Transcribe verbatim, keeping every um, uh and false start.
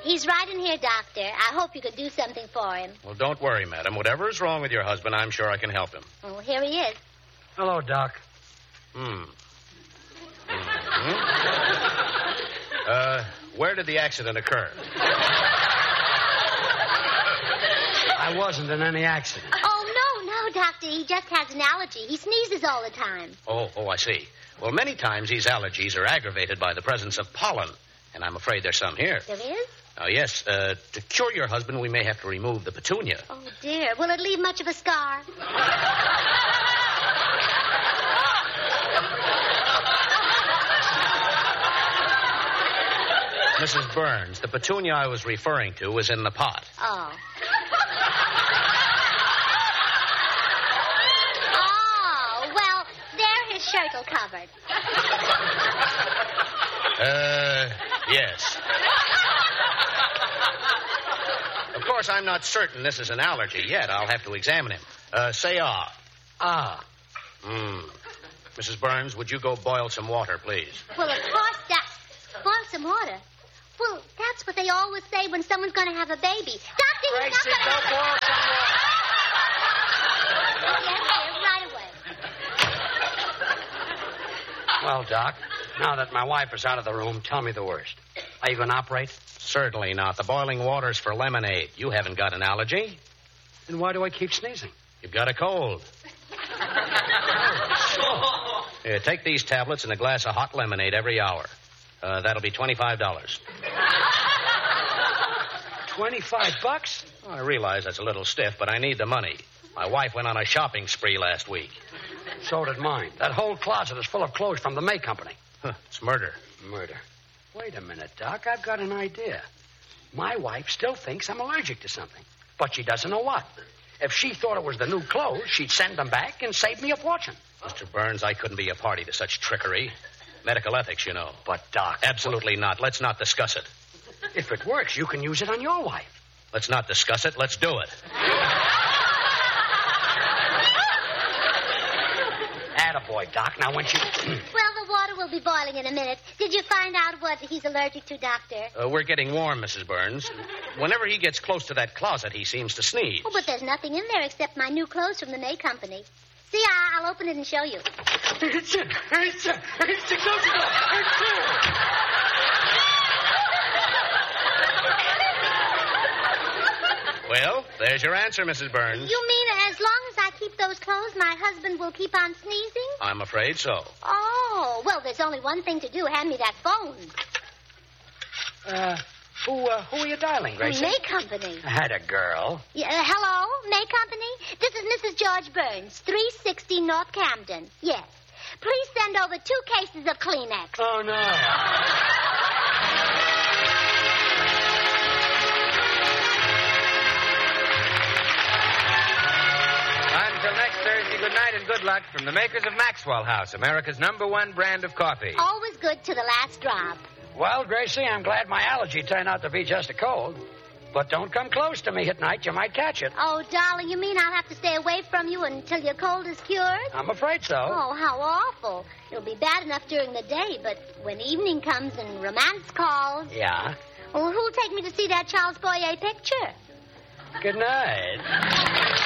He's right in here, Doctor. I hope you could do something for him. Well, don't worry, madam. Whatever is wrong with your husband, I'm sure I can help him. Oh, here he is. Hello, Doc. Hmm. Mm-hmm. Uh, where did the accident occur? I wasn't in any accident. Oh, no, no, Doctor. He just has an allergy. He sneezes all the time. Oh, oh, I see. Well, many times these allergies are aggravated by the presence of pollen, and I'm afraid there's some here. There is? Oh, yes. Uh, to cure your husband, we may have to remove the petunia. Oh, dear. Will it leave much of a scar? Missus Burns, the petunia I was referring to was in the pot. Oh. Oh, well, there his shirtle covered. Uh, yes. Of course, I'm not certain this is an allergy yet. I'll have to examine him. Uh, say ah. Ah. Hmm. Missus Burns, would you go boil some water, please? Well, of course, that... Boil some water. Well, that's what they always say when someone's going to have a baby. Doctor, he's Gracie, not go going to... boil some water. Yes, yes, right away. Well, Doc, now that my wife is out of the room, tell me the worst. Are you going to operate? Certainly not. The boiling water's for lemonade. You haven't got an allergy. Then why do I keep sneezing? You've got a cold. Here, take these tablets and a glass of hot lemonade every hour. Uh, that'll be twenty-five dollars. Twenty-five bucks? Oh, I realize that's a little stiff, but I need the money. My wife went on a shopping spree last week. So did mine. That whole closet is full of clothes from the May Company. Huh, it's murder. Murder. Wait a minute, Doc. I've got an idea. My wife still thinks I'm allergic to something, but she doesn't know what. If she thought it was the new clothes, she'd send them back and save me a fortune. Mister Burns, I couldn't be a party to such trickery. Medical ethics, you know. But, Doc... Absolutely not. Let's not discuss it. If it works, you can use it on your wife. Let's not discuss it. Let's do it. Attaboy, Doc. Now, when she... Well, the water will be boiling in a minute. Did you find out what he's allergic to, Doctor? Uh, we're getting warm, Missus Burns. Whenever he gets close to that closet, he seems to sneeze. Oh, but there's nothing in there except my new clothes from the May Company. See, I- I'll open it and show you. It's a... It's a... It's a... It's Well, there's your answer, Missus Burns. You mean as long as I keep those clothes, my husband will keep on sneezing? I'm afraid so. Oh, well, there's only one thing to do. Hand me that phone. Uh, who, uh, who are you dialing, Gracie? May Company. I had a girl. Yeah, uh, hello, May Company? This is Missus George Burns, three sixty North Camden. Yes. Please send over two cases of Kleenex. Oh, no. Until next Thursday, good night and good luck from the makers of Maxwell House, America's number one brand of coffee. Always good to the last drop. Well, Gracie, I'm glad my allergy turned out to be just a cold. But don't come close to me at night. You might catch it. Oh, darling, you mean I'll have to stay away from you until your cold is cured? I'm afraid so. Oh, how awful. It'll be bad enough during the day, but when evening comes and romance calls... Yeah? Well, who'll take me to see that Charles Boyer picture? Good night.